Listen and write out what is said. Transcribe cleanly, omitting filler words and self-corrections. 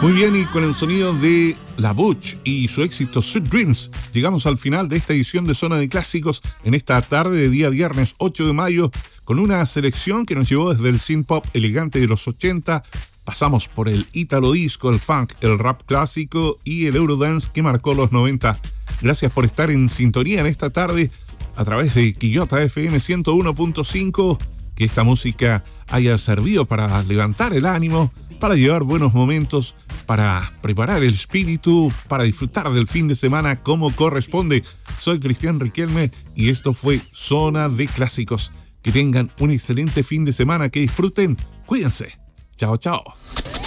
Muy bien, y con el sonido de La Butch y su éxito Sweet Dreams, llegamos al final de esta edición de Zona de Clásicos en esta tarde de día viernes 8 de mayo, con una selección que nos llevó desde el synth pop elegante de los 80, pasamos por el Italo Disco, el funk, el rap clásico y el Eurodance que marcó los 90. Gracias por estar en sintonía en esta tarde a través de Quillota FM 101.5, que esta música haya servido para levantar el ánimo, para llevar buenos momentos, para preparar el espíritu, para disfrutar del fin de semana como corresponde. Soy Cristian Riquelme y esto fue Zona de Clásicos. Que tengan un excelente fin de semana, que disfruten, cuídense. Chao, chao.